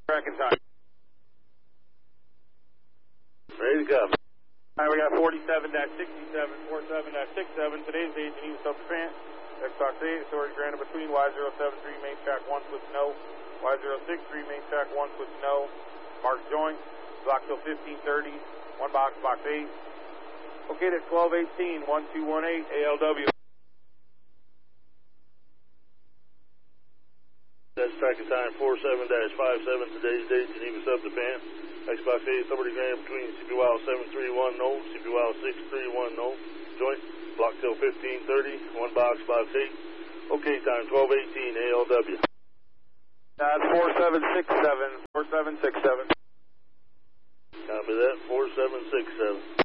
Tracking time. Ready to go. All right, we got 47-67, 47-67. Today's date, Geneva Subspan. Xbox 8, storage granted between Y073, main track 1, switch no. Y063, main track 1, switch no. Mark joint, block till 1530, 1 box, box 8. Okay, that's 1218, 1218, ALW. That's tracking time 47-57. Today's date, Geneva Subspan. Xbox 8, somebody granted between CPY 731 no, CPY 631 no. Joint, block till 1530, 1 box, box 8. Okay, time 1218, ALW. That's 4767, 4767. Copy that, 4767.